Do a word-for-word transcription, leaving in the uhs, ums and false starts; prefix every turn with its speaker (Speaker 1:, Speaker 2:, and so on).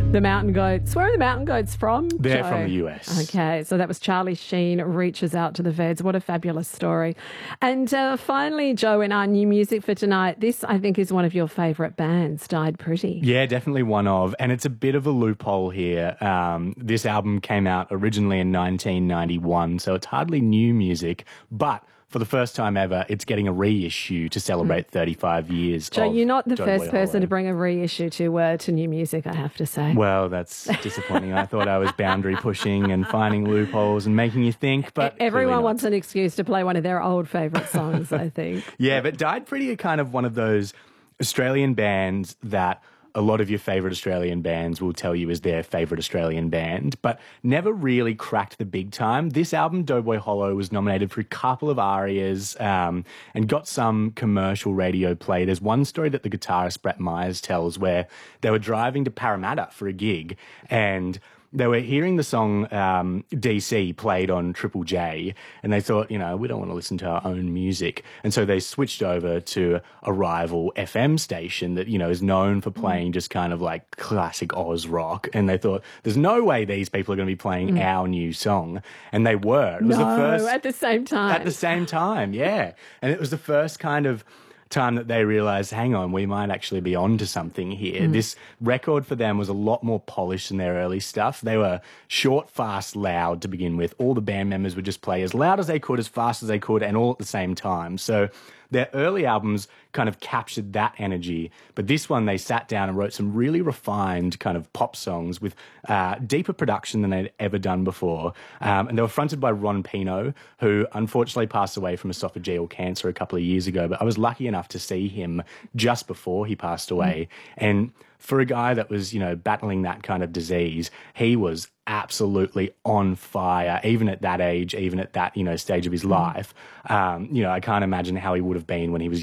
Speaker 1: The Mountain Goats. Where are the Mountain Goats from,
Speaker 2: They're
Speaker 1: Joe?
Speaker 2: from the U S.
Speaker 1: Okay, so that was Charlie Sheen reaches out to the feds. What a fabulous story. And uh, finally, Joe, in our new music for tonight, this I think is one of your favourite bands, Died Pretty.
Speaker 2: Yeah, definitely one of. And it's a bit of a loophole here. Um, this album came out originally in nineteen ninety-one, so it's hardly new music, but for the first time ever, it's getting a reissue to celebrate mm. thirty-five years.
Speaker 1: Joe,
Speaker 2: of
Speaker 1: you're not the
Speaker 2: Doughboy
Speaker 1: first person
Speaker 2: Hollow.
Speaker 1: to bring a reissue to uh, to new music, I have to say.
Speaker 2: Well, that's disappointing. I thought I was boundary pushing and finding loopholes and making you think, but
Speaker 1: everyone wants an excuse to play one of their old favourite songs, I think.
Speaker 2: Yeah, but Died Pretty are kind of one of those Australian bands that a lot of your favourite Australian bands will tell you is their favourite Australian band, but never really cracked the big time. This album, Doughboy Hollow, was nominated for a couple of ARIAs um, and got some commercial radio play. There's one story that the guitarist Brett Myers tells where they were driving to Parramatta for a gig and they were hearing the song um, D C played on Triple J, and they thought, you know, we don't want to listen to our own music. And so they switched over to a rival F M station that, you know, is known for playing mm. just kind of like classic Oz rock. And they thought, there's no way these people are going to be playing mm. our new song. And they were. It was
Speaker 1: no,
Speaker 2: the first,
Speaker 1: at the same time.
Speaker 2: At the same time, yeah. And it was the first kind of time that they realised, hang on, we might actually be onto something here. Mm. This record for them was a lot more polished than their early stuff. They were short, fast, loud to begin with. All the band members would just play as loud as they could, as fast as they could, and all at the same time. So their early albums kind of captured that energy. But this one, they sat down and wrote some really refined kind of pop songs with uh, deeper production than they'd ever done before. Um, and they were fronted by Ron Pino, who unfortunately passed away from esophageal cancer a couple of years ago. But I was lucky enough to see him just before he passed away. Mm. And for a guy that was, you know, battling that kind of disease, he was absolutely on fire, even at that age, even at that, you know, stage of his life. Um, you know, I can't imagine how he would have been when he was